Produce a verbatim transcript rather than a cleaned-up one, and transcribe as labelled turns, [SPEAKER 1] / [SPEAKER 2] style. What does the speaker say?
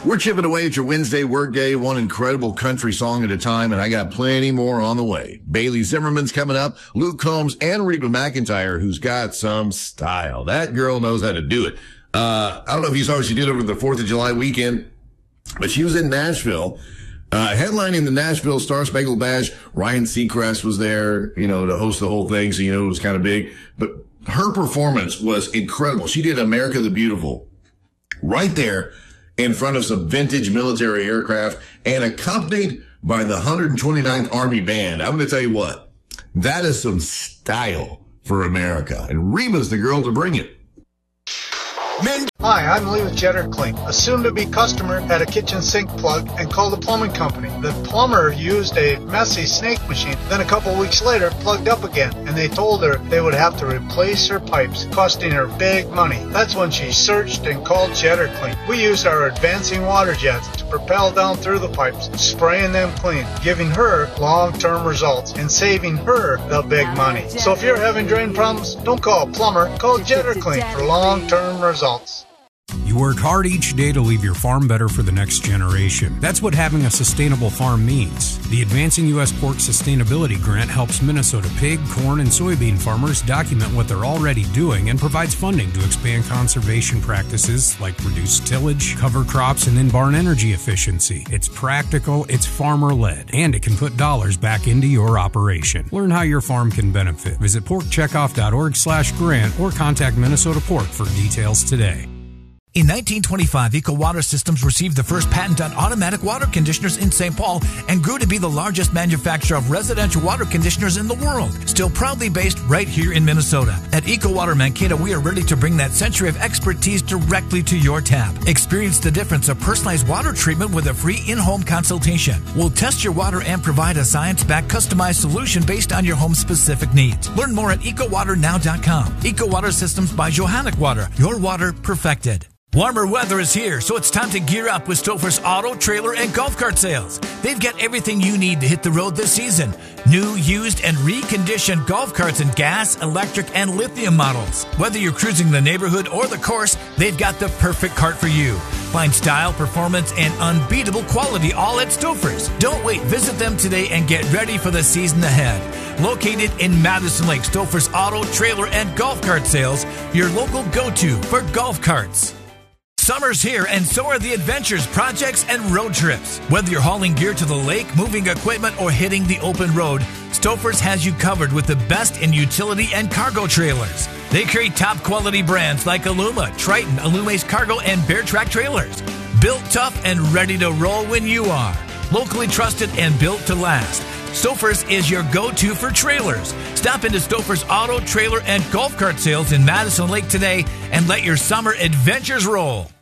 [SPEAKER 1] We're chipping away at your Wednesday workday, one incredible country song at a time, and I got plenty more on the way. Bailey Zimmerman's coming up, Luke Combs, and Reba McEntire, who's got some style. That girl knows how to do it. Uh, I don't know if you saw what she did over the fourth of July weekend, but she was in Nashville, uh, headlining the Nashville Star Spangled Bash. Ryan Seacrest was there, you know, to host the whole thing, so you know it was kind of big. But her performance was incredible. She did America the Beautiful right there in front of some vintage military aircraft and accompanied by the one hundred twenty-ninth Army Band. I'm going to tell you what, that is some style for America. And Reba's the girl to bring it.
[SPEAKER 2] Men- Hi, I'm Lee with Jetter Clean. A soon-to-be customer had a kitchen sink plug and called the plumbing company. The plumber used a messy snake machine, then a couple weeks later plugged up again, and they told her they would have to replace her pipes, costing her big money. That's when she searched and called Jetter Clean. We used our advancing water jets to propel down through the pipes, spraying them clean, giving her long-term results and saving her the big money. So if you're having drain problems, don't call a plumber, call Jetter Clean for long-term results.
[SPEAKER 3] You work hard each day to leave your farm better for the next generation. That's what having a sustainable farm means. The Advancing U S Pork Sustainability Grant helps Minnesota pig, corn, and soybean farmers document what they're already doing and provides funding to expand conservation practices like reduced tillage, cover crops, and in-barn energy efficiency. It's practical, it's farmer-led, and it can put dollars back into your operation. Learn how your farm can benefit. Visit pork checkoff dot org slash grant or contact Minnesota Pork for details today.
[SPEAKER 4] In nineteen twenty-five, Eco Water Systems received the first patent on automatic water conditioners in Saint Paul and grew to be the largest manufacturer of residential water conditioners in the world. Still proudly based right here in Minnesota. At Eco Water Mankato, we are ready to bring that century of expertise directly to your tap. Experience the difference of personalized water treatment with a free in-home consultation. We'll test your water and provide a science-backed customized solution based on your home's specific needs. Learn more at eco water now dot com. Eco Water Systems by Johannich Water. Your water perfected. Warmer weather is here, so it's time to gear up with Stouffer's auto, trailer, and golf cart sales. They've got everything you need to hit the road this season. New, used, and reconditioned golf carts in gas, electric, and lithium models. Whether you're cruising the neighborhood or the course, they've got the perfect cart for you. Find style, performance, and unbeatable quality all at Stouffer's. Don't wait. Visit them today and get ready for the season ahead. Located in Madison Lake, Stouffer's auto, trailer, and golf cart sales, your local go-to for golf carts. Summer's here, and so are the adventures, projects, and road trips. Whether you're hauling gear to the lake, moving equipment, or hitting the open road, Stouffer's has you covered with the best in utility and cargo trailers. They carry top-quality brands like Aluma, Triton, Aluma's Cargo, and Bear Track trailers. Built tough and ready to roll when you are. Locally trusted and built to last. Stouffer's is your go-to for trailers. Stop into Stouffer's auto, trailer, and golf cart sales in Madison Lake today and let your summer adventures roll.